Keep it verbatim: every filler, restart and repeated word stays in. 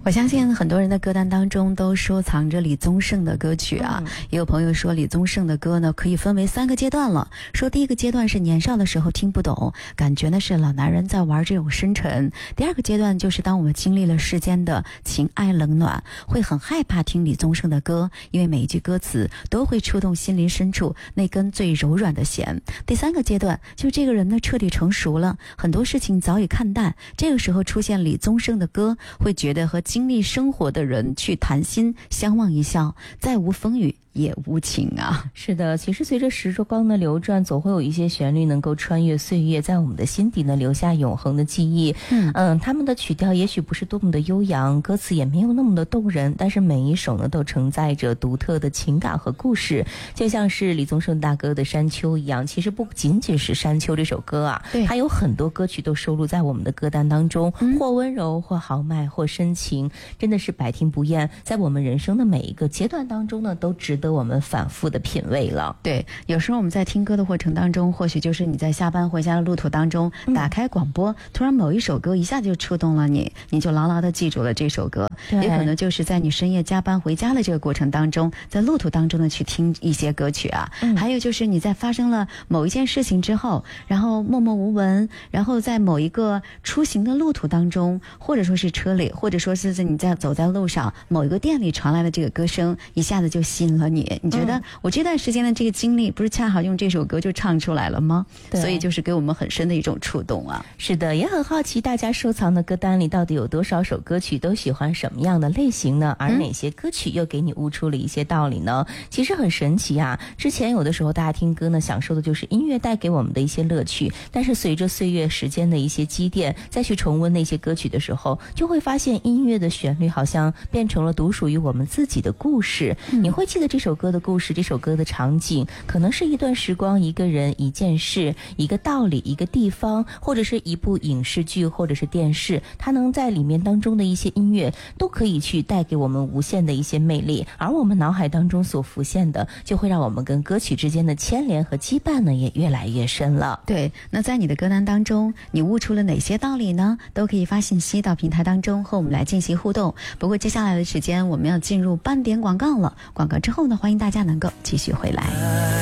我相信很多人的歌单当中都收藏着李宗盛的歌曲啊、嗯、也有朋友说李宗盛的歌呢可以分为三个阶段了，说第一个阶段是年少的时候听不懂，感觉呢是老男人在玩这种深沉，第二个阶段就是当我们经历了世间的情爱冷暖，会很害怕听李宗盛的歌，因为每一句歌词都会触动心灵深处那根最柔软的弦。第三个阶段就这个人呢彻底成熟了，很多事情早已看淡，这个时候出现李宗盛的歌，会觉得和经历生活的人去谈心，相望一笑，再无风雨也无情啊。 是的，其实随着时光的流转，总会有一些旋律能够穿越岁月，在我们的心底呢留下永恒的记忆。嗯嗯，他们的曲调也许不是多么的悠扬，歌词也没有那么的动人，但是每一首呢都承载着独特的情感和故事，就像是李宗盛大哥的《山丘》一样。其实不仅仅是《山丘》这首歌啊，对，它有很多歌曲都收录在我们的歌单当中，嗯、或温柔，或豪迈，或深情，真的是百听不厌。在我们人生的每一个阶段当中呢，都值得我们反复的品味了。 对，有时候我们在听歌的过程当中，或许就是你在下班回家的路途当中，打开广播、嗯、突然某一首歌一下就触动了你，你就牢牢的记住了这首歌。也可能就是在你深夜加班回家的这个过程当中，在路途当中呢去听一些歌曲啊、嗯、还有就是你在发生了某一件事情之后，然后默默无闻，然后在某一个出行的路途当中，或者说是车里，或者说是在你在走在路上，某一个店里传来的这个歌声一下子就吸引了你，你觉得我这段时间的这个经历不是恰好用这首歌就唱出来了吗？所以就是给我们很深的一种触动啊。 是的，也很好奇大家收藏的歌单里到底有多少首歌曲都喜欢什么样的类型呢？而哪些歌曲又给你悟出了一些道理呢？其实很神奇啊，之前有的时候大家听歌呢享受的就是音乐带给我们的一些乐趣，但是随着岁月时间的一些积淀，再去重温那些歌曲的时候，就会发现音乐的旋律好像变成了独属于我们自己的故事、嗯、你会记得这首歌的故事，这首歌的场景，可能是一段时光，一个人，一件事，一个道理，一个地方，或者是一部影视剧，或者是电视，它能在里面当中的一些音乐都可以去带给我们无限的一些魅力，而我们脑海当中所浮现的就会让我们跟歌曲之间的牵连和羁绊呢也越来越深了。 对，那在你的歌单当中你悟出了哪些道理呢？都可以发信息到平台当中和我们来进行互动。不过接下来的时间我们要进入半点广告了，广告之后呢，欢迎大家能够继续回来。